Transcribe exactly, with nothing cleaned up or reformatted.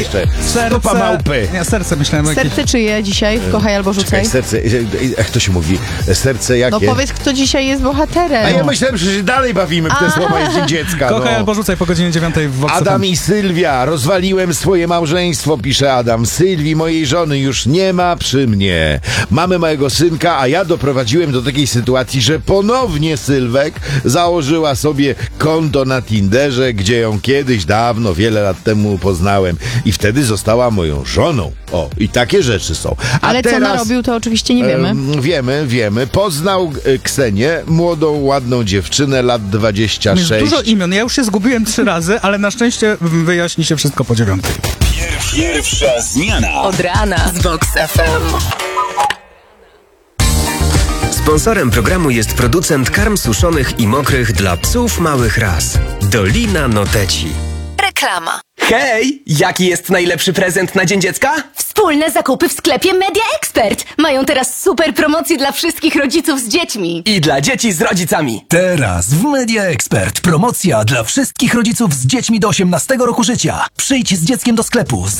jeszcze? Stopa małpy. Nie, serce myślałem. Serce czyje dzisiaj w Kochaj albo Rzucaj? Czekaj, serce, jak to się mówi? Serce jakie? No powiedz, kto dzisiaj jest bohaterem. A ja myślałem, że się dalej bawimy w te słowa jeszcze dziecka. Kochaj no. albo Rzucaj po godzinie dziewiątej w Vox Adam F M. i Sylwia, rozwaliłem swoje małżeństwo, pisze Adam. Sylwii, mojej żony, już nie ma przy mnie. Mamy małego synka, a ja doprowadziłem do takiej sytuacji, że ponownie Sylwek założyła sobie konto na Tinderze, gdzie ją kiedyś dawno, wiele lat temu poznałem. I wtedy została moją żoną. O, i takie rzeczy są. A Ale teraz, co narobił, to oczywiście nie wiemy. Em, wiemy, wiemy. Poznał e, Ksenię, młodą, ładną dziewczynę, lat dwadzieścia Jest sześć. dużo imion. Ja już się zgubiłem trzy razy, ale na szczęście wyjaśni się wszystko po dziewiątej. Pierwsza zmiana. Od rana z Vox F M. Sponsorem programu jest producent karm suszonych i mokrych dla psów małych ras. Dolina Noteci. Reklama. Hej! Jaki jest najlepszy prezent na Dzień Dziecka? Wspólne zakupy w sklepie Media Expert. Mają teraz super promocje dla wszystkich rodziców z dziećmi. I dla dzieci z rodzicami. Teraz w Media Expert promocja dla wszystkich rodziców z dziećmi do osiemnastego roku życia. Przyjdź z dzieckiem do sklepu.